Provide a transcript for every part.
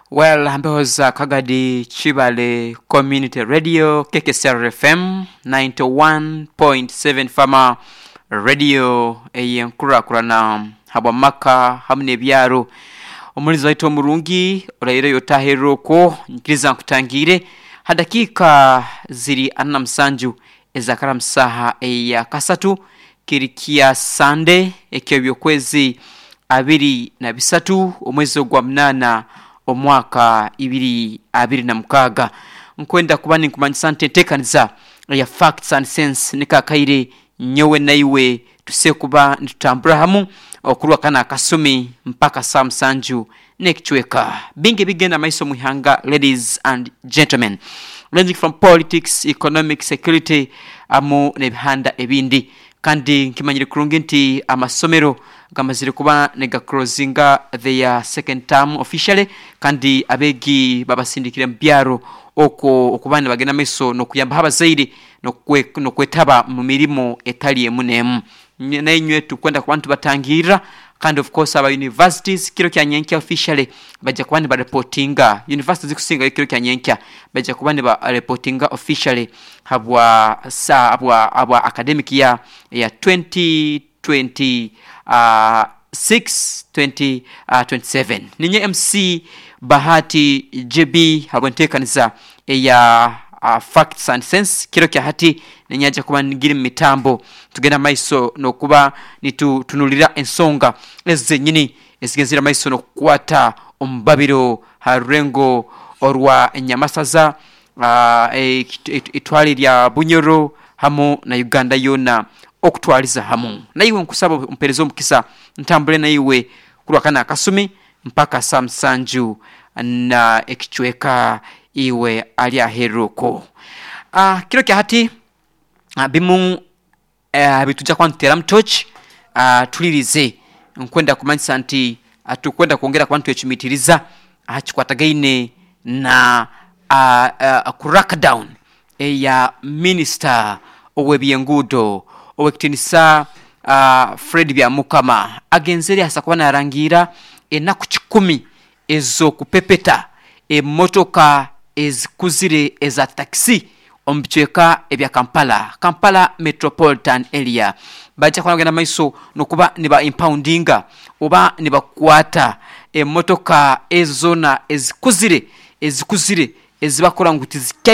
Well, ambehoza Kagadi Chibale Community Radio KKSR FM 91.7 Fama Radio eyenkura kurana habamaka hamne byaro omulizo waito murungi urayire yotaheroko nkiriza nkutangire hadakika ziri anamsanju ezakara msaha ya kasatu kirikia Sunday ekyo kwezi 23 omwezi gwa mnana omwaka 2026 nkwenda kubani nkumanyisa ntetekaniza ya facts and sense nikakaire nyowe naiwe tusekuba ntutambura hamu okurwa kana kasumi mpaka samsanju nekichweka binge bigenda maiso muhanga. Ladies and gentlemen, ranging from politics, economic, security amu nebihanda ebindi kandi nkimanyire kurungi nti amasomero gamazire kuba nega closinga their second term officially kandi abegi babasindikire mbyaro okubane bagena meso no kuyamba haba zaidi no kwetaba mu mirimo etali emunemu nainywe tukwenda ku bantu batangira kandi of course aba universities kiro kya nyenkia officially baje kubane ba reportinga universities kusinga kiro kya nyenkia baje kubane ba reportinga officially habwa academic year ya 2020 2027 ninye MC Bahati JB habontekaniza ya facts and sense kiro kya hati ninyaje kuba ngiri mitambo tugenda maiso no kuba nitunulira ensonga ezenyini ezigenzira maiso no kwata ombabiro harengo orwa enyamasaza etwali lya Bunyoro hamu na Uganda yona okutwaliza hamu naiwe nkusaba mperezo mukisa ntambule naiwe kurwakana kasumi mpaka samsanju na ekichweka iwe alia heroko kilo kya hati bimu bituja kwa ntera mtoch tulirize nkwenda kumanyisa nti atukwenda kuongera kwa ntu echimitiriza achikwatagaine na crackdown ya minister owebyengudo owekitinisa Fred Byamukama agenzeri hasakwana arangira enaku 10 ezo kupepeta emotoka ezikuzire eza taxi ombichweka ebya Kampala metropolitan area bacha kwanagenda maiso nokuba niba impoundinga oba niba kwata emotoka ezona ezikuzire ezibakora nguti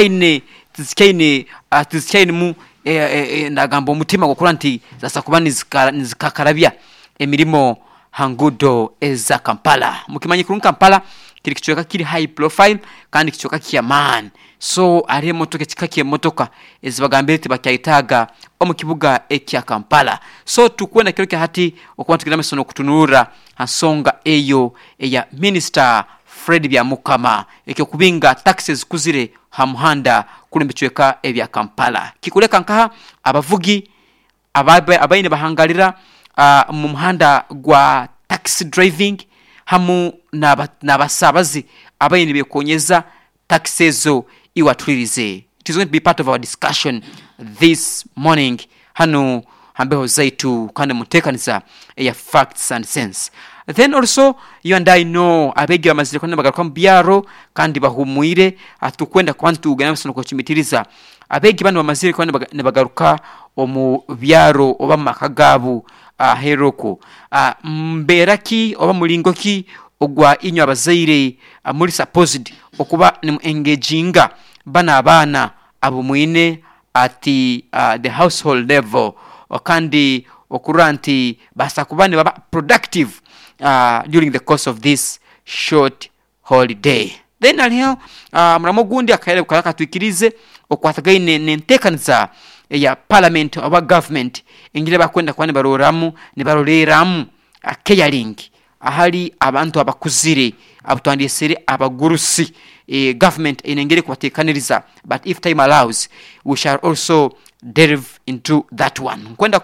zikaine mu nagambo mutima gukora nti zasa kuba nizikakarabya emirimo hangudo eza Kampala mukimanyi kurun Kampala kiri kichweka kiri high profile kandi kichweka kia man so ari motoka kikakie motoka ezibagambire tibakyaitaga omukibuga ekya Kampala so tukwenda kiro kya hati okwantukira mesono kutunura hasonga eyo eya minister Fred Byamukama ekyo kubinga taxes kuzire hamuhanda kulimbichweka ebya Kampala kikuleka nkaha abavugi abaine bahangalira mu muhanda gwa taxi driving hamu nabasabazi abaine bekonyeza taxezo iwatulirize. It is going to be part of our discussion this morning hanu hambeho zaitu kande mutekaniza ya facts and sense. Then also you and I know abegi amazire kwanda bagaruka mbyaro kandi bahumuire atukwenda kwantu uganamso no chimitiriza abegi bano bamazire kwanda bagaruka omu byaro oba makagabu heroko mberaki oba mulingoki ogwa inyo abazaire muri supposed okuba ni engaginga bana abumuine ati the household level okandi okuranti basa kubane baba productive during the course of this short holiday. Then alio muramogundi akaire kukalaka twikirize okwatagaine nentekaniza ya parliament oba government ingire bakwenda kwane baroramu ne baroleramu caring ahali abantu abakuzire abutwandisere abagurusi government inengere kwatekaniriza but if time allows we shall also delve into that one. Kwenda